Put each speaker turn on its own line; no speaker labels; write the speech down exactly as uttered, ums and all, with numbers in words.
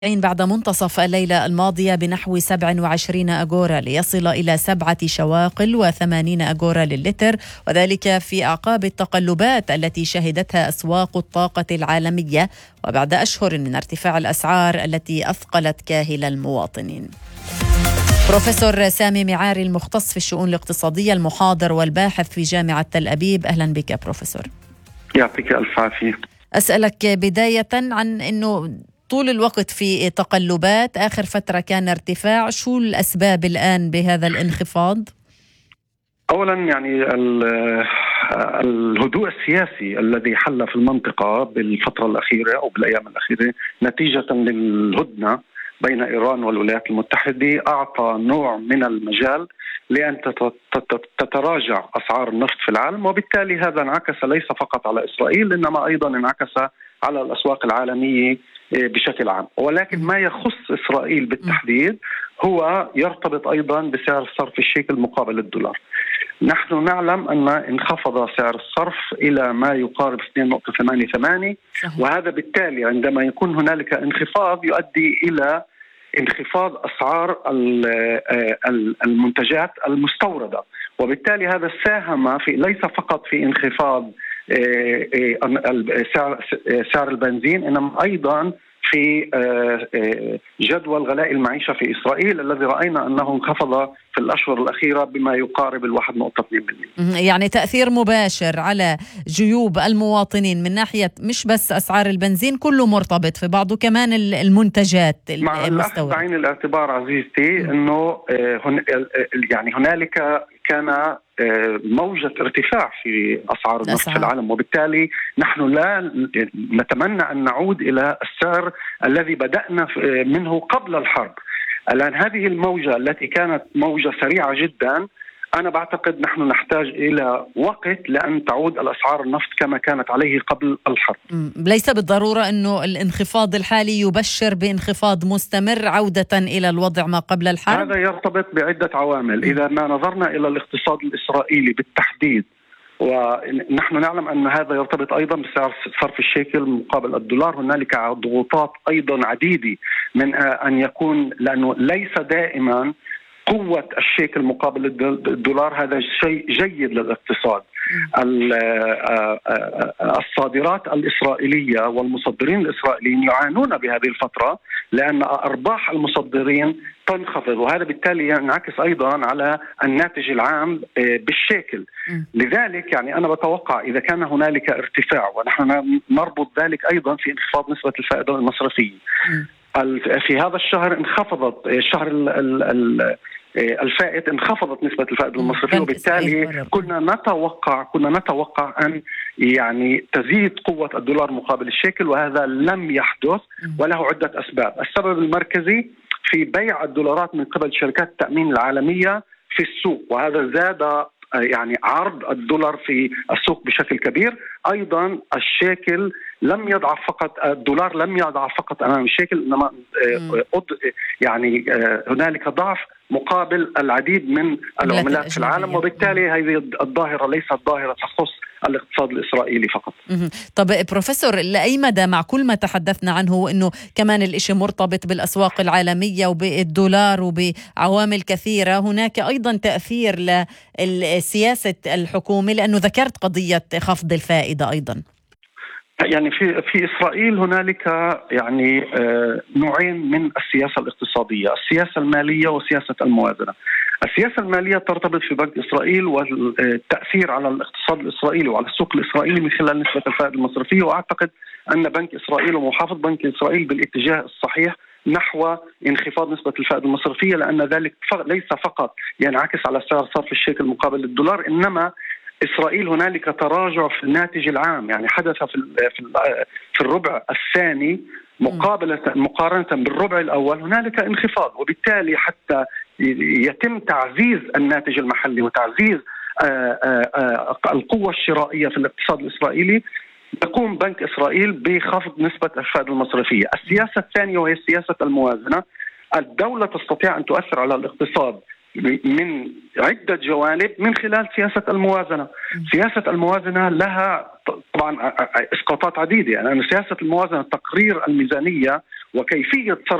بعد منتصف الليلة الماضية بنحو سبع وعشرين أغورا ليصل إلى سبعة شواقل وثمانين أغورا للتر، وذلك في أعقاب التقلبات التي شهدتها أسواق الطاقة العالمية وبعد أشهر من ارتفاع الأسعار التي أثقلت كاهل المواطنين. بروفيسور سامي معاري المختص في الشؤون الاقتصادية، المحاضر والباحث في جامعة تل أبيب، أهلا بك بروفيسور.
يعطيك ألف عافية.
أسألك بداية عن أنه طول الوقت في تقلبات، آخر فترة كان ارتفاع، شو الأسباب الآن بهذا الانخفاض؟
أولا يعني الهدوء السياسي الذي حل في المنطقة بالفترة الأخيرة أو بالأيام الأخيرة نتيجة للهدنة بين إيران والولايات المتحدة أعطى نوع من المجال لأن تتراجع أسعار النفط في العالم، وبالتالي هذا انعكس ليس فقط على إسرائيل إنما أيضا انعكس على الأسواق العالمية بشكل عام. ولكن ما يخص إسرائيل بالتحديد هو يرتبط أيضا بسعر صرف الشيكل مقابل الدولار. نحن نعلم أن انخفض سعر الصرف إلى ما يقارب اثنين فاصلة ثمانية ثمانية، وهذا بالتالي عندما يكون هنالك انخفاض يؤدي إلى انخفاض أسعار المنتجات المستوردة، وبالتالي هذا ساهم في ليس فقط في انخفاض سعر البنزين إنما أيضا في جدول غلاء المعيشة في إسرائيل الذي رأينا أنه انخفض في الأشهر الأخيرة بما يقارب الواحد نقطة اثنين بالمئة.
يعني تأثير مباشر على جيوب المواطنين من ناحية مش بس أسعار البنزين، كله مرتبط في بعضه، كمان المنتجات
مع الأخذ بعين الاعتبار عزيزتي أنه يعني هنالك كان موجة ارتفاع في أسعار النفط في العالم، وبالتالي نحن لا نتمنى أن نعود إلى السعر الذي بدأنا منه قبل الحرب. الآن هذه الموجة التي كانت موجة سريعة جدا، أنا بعتقد نحن نحتاج إلى وقت لأن تعود الأسعار النفط كما كانت عليه قبل الحرب.
ليس بالضرورة أنه الانخفاض الحالي يبشر بانخفاض مستمر عودة إلى الوضع ما قبل الحرب.
هذا يرتبط بعدة عوامل. إذا ما نظرنا إلى الاقتصاد الإسرائيلي بالتحديد، ونحن نعلم أن هذا يرتبط أيضا بسعر صرف الشيكل مقابل الدولار، هنالك ضغوطات أيضا عديدة من أن يكون، لأنه ليس دائما قوة الشيكل مقابل الدولار هذا شيء جيد للاقتصاد. الصادرات الإسرائيلية والمصدرين الإسرائيليين يعانون بهذه الفترة لأن أرباح المصدرين تنخفض، وهذا بالتالي ينعكس أيضا على الناتج العام بالشيكل. لذلك يعني أنا بتوقع إذا كان هنالك ارتفاع، ونحن نربط ذلك أيضا في انخفاض نسبة الفائدة المصرفية في هذا الشهر، انخفضت الشهر الفائت انخفضت نسبة الفائدة المصرفية، وبالتالي كنا نتوقع كنا نتوقع أن يعني تزيد قوة الدولار مقابل الشيكل، وهذا لم يحدث وله عدة أسباب. السبب المركزي في بيع الدولارات من قبل شركات التأمين العالمية في السوق، وهذا زاد يعني عرض الدولار في السوق بشكل كبير. أيضا الشيكل لم يضعف فقط، الدولار لم يضعف فقط أمام الشيكل، إنما يعني هنالك ضعف مقابل العديد من العملات في العالم، وبالتالي هذه الظاهرة ليست ظاهرة تخص الاقتصاد الإسرائيلي فقط.
طب بروفيسور، لأي مدى مع كل ما تحدثنا عنه أنه كمان الإشي مرتبط بالأسواق العالمية وبالدولار وبعوامل كثيرة، هناك أيضا تأثير لسياسة الحكومة، لأنه ذكرت قضية خفض الفائدة أيضا؟
يعني في في إسرائيل هنالك يعني نوعين من السياسة الاقتصادية، السياسة المالية وسياسة الموازنة. السياسة المالية ترتبط في بنك إسرائيل والتأثير على الاقتصاد الإسرائيلي وعلى السوق الإسرائيلي من خلال نسبة الفائدة المصرفية، وأعتقد أن بنك إسرائيل ومحافظ بنك إسرائيل بالاتجاه الصحيح نحو انخفاض نسبة الفائدة المصرفية، لأن ذلك ليس فقط ينعكس على سعر صرف الشيكل مقابل الدولار، إنما إسرائيل هنالك تراجع في الناتج العام، يعني حدث في في الربع الثاني مقابلة مقارنة بالربع الأول هنالك انخفاض، وبالتالي حتى يتم تعزيز الناتج المحلي وتعزيز القوة الشرائية في الاقتصاد الإسرائيلي يقوم بنك إسرائيل بخفض نسبة الفائدة المصرفية. السياسة الثانية وهي سياسة الموازنة. الدولة تستطيع أن تؤثر على الاقتصاد من عدة جوانب من خلال سياسة الموازنة. سياسة الموازنة لها طبعا إسقاطات عديدة، يعني سياسة الموازنة تقرير الميزانية وكيفية